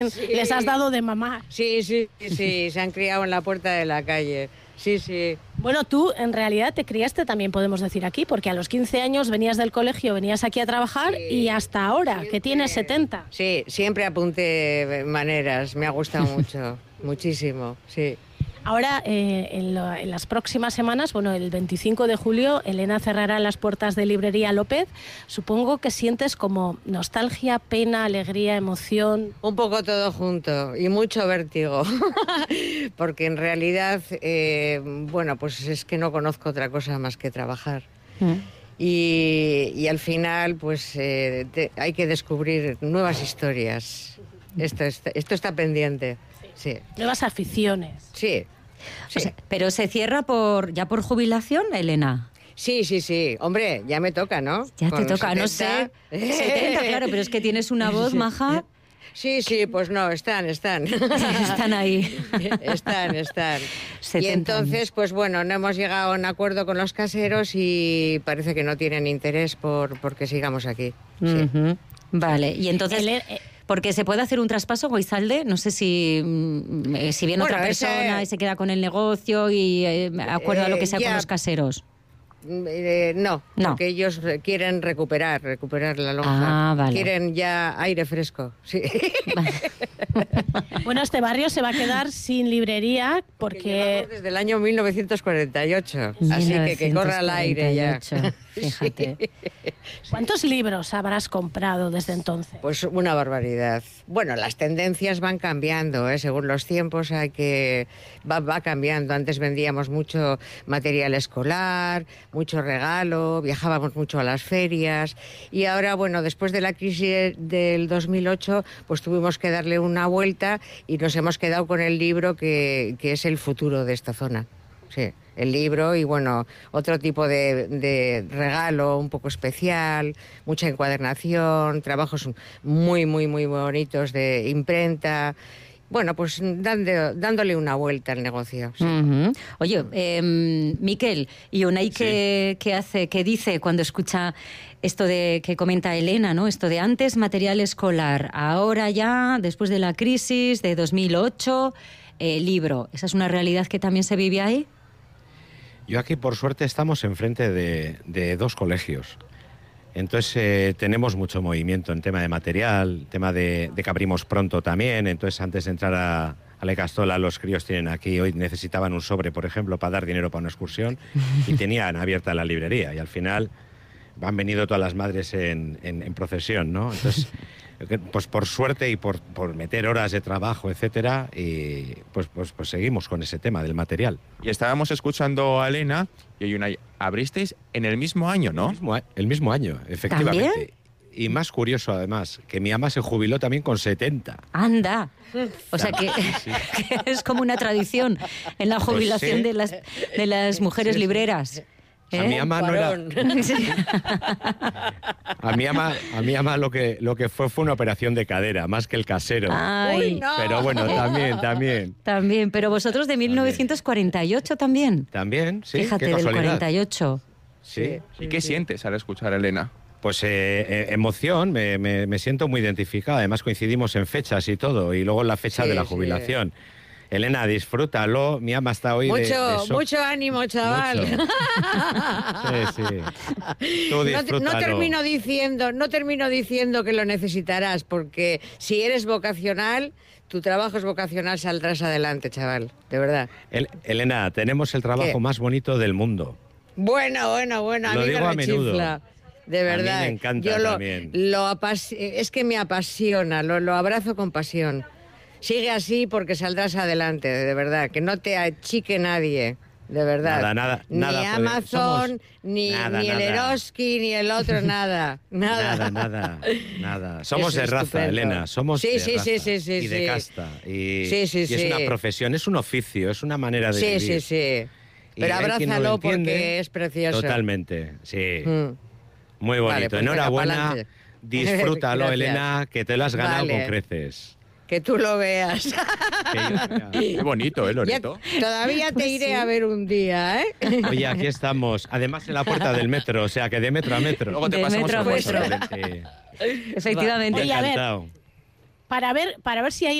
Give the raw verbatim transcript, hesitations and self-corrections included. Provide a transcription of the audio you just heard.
Sí. Les has dado de mamá. Sí, sí, sí, se han criado en la puerta de la calle. Sí, sí. Bueno, tú en realidad te criaste, también podemos decir aquí, porque a los quince años venías del colegio, venías aquí a trabajar sí, y hasta ahora, siempre, que tienes setenta. Sí, siempre apunté maneras, me ha gustado mucho, muchísimo, sí. Ahora, eh, en, lo, en las próximas semanas, bueno, el veinticinco de julio, Elena cerrará las puertas de Librería López. Supongo que sientes como nostalgia, pena, alegría, emoción. Un poco todo junto y mucho vértigo, porque en realidad, eh, bueno, pues es que no conozco otra cosa más que trabajar. Mm. Y, y al final, pues eh, te, hay que descubrir nuevas historias. Esto, esto, esto está pendiente. Sí. Nuevas aficiones. Sí. sí. O sea, pero se cierra por ya por jubilación, Elena. Sí, sí, sí. Hombre, ya me toca, ¿no? Ya Con te toca, setenta... no sé. setenta, claro, pero es que tienes una voz, maja. Sí, sí, pues no, están, están. Están ahí. Están, están. Y entonces, años. Pues bueno, no hemos llegado a un acuerdo con los caseros y parece que no tienen interés por porque sigamos aquí. Sí. Uh-huh. Vale, y entonces... El, eh, Porque se puede hacer un traspaso, Goizalde, no sé si, si viene bueno, otra persona ese... y se queda con el negocio y eh, acuerda eh, lo que sea ya... con los caseros. Eh, no, no, porque ellos quieren recuperar, recuperar la lonja. Ah, vale. Quieren ya aire fresco, sí. Vale. Bueno, este barrio se va a quedar sin librería porque... Desde el año mil novecientos cuarenta y ocho, así que que corra el aire ya. Fíjate. Sí. ¿Cuántos libros habrás comprado desde entonces? Pues una barbaridad. Bueno, las tendencias van cambiando, ¿eh? Según los tiempos hay que va, va cambiando. Antes vendíamos mucho material escolar, mucho regalo, viajábamos mucho a las ferias y ahora, bueno, después de la crisis del dos mil ocho, pues tuvimos que darle una vuelta y nos hemos quedado con el libro que, que es el futuro de esta zona. Sí, el libro y, bueno, otro tipo de, de regalo un poco especial, mucha encuadernación, trabajos muy, muy, muy bonitos de imprenta. Bueno, pues dando, dándole una vuelta al negocio. Sí. Uh-huh. Oye, eh, Miquel, ¿y Unai qué, sí. qué hace, qué dice cuando escucha esto de que comenta Elena, ¿no? Esto de antes material escolar, ahora ya, después de la crisis de dos mil ocho, eh, libro. ¿Esa es una realidad que también se vive ahí? Yo aquí, por suerte, estamos enfrente de, de dos colegios. Entonces eh, tenemos mucho movimiento en tema de material, tema de, de que abrimos pronto también. Entonces, antes de entrar a, a La Castola, los críos tienen aquí, hoy necesitaban un sobre, por ejemplo, para dar dinero para una excursión y tenían abierta la librería. Y al final han venido todas las madres en, en, en procesión, ¿no? Entonces, pues por suerte y por, por meter horas de trabajo, etcétera, y pues, pues, pues seguimos con ese tema del material. Y estábamos escuchando a Elena y Unai, abristeis en el mismo año, ¿no? El mismo, el mismo año, efectivamente. ¿También? Y más curioso, además, que mi ama se jubiló también con setenta. ¡Anda! O sea, que, sí. que es como una tradición en la jubilación pues sí. de, las, de las mujeres sí, sí. libreras. ¿Eh? A mi ama no era... a mi ama, a mi ama lo que lo que fue fue una operación de cadera, más que el casero. Ay, no. Pero bueno, también, también. También, pero vosotros de mil novecientos cuarenta y ocho también. También, sí. Fíjate, qué del casualidad. cuarenta y ocho. Sí. ¿Y qué sí. sientes al escuchar a Elena? Pues eh, eh, emoción, me, me, me siento muy identificada. Además coincidimos en fechas y todo, y luego en la fecha sí, de la jubilación. Sí. Elena, disfrútalo. Mi ama está hoy mucho, de, de so... mucho ánimo, chaval. Mucho. Sí, sí. Tú disfrútalo. No, no termino diciendo, no termino diciendo que lo necesitarás, porque si eres vocacional, tu trabajo es vocacional, saldrás adelante, chaval. De verdad. El, Elena, tenemos el trabajo ¿Qué? más bonito del mundo. Bueno, bueno, bueno. A lo mí digo me a menudo. De verdad. A mí me encanta Yo lo, también. Lo apas... Es que me apasiona, lo, lo abrazo con pasión. Sigue así porque saldrás adelante, de verdad. Que no te achique nadie, de verdad. Nada, nada, ni nada. Amazon, Somos... ni, nada, ni el nada. Eroski, ni el otro, nada. Nada, nada, nada. nada. Somos es de raza, estupendo. Elena. Somos sí, de sí, raza. Sí, sí, sí, y de sí. casta. Y, sí, sí, y sí. es una profesión, es un oficio, es una manera de sí, vivir. Sí, sí, sí. Pero abrázalo no porque es precioso. Totalmente, sí. Mm. Muy bonito. Vale, pues Enhorabuena. Disfrútalo, Elena, que te lo has ganado vale. con creces. Que tú lo veas. Qué bonito, ¿eh, Loreto? Ya, todavía te iré sí. a ver un día, ¿eh? Oye, aquí estamos. Además, en la puerta del metro, o sea, que de metro a metro. Luego te de pasamos metro a metro. Sí. Efectivamente. Oye, a ver, para ver, para ver si hay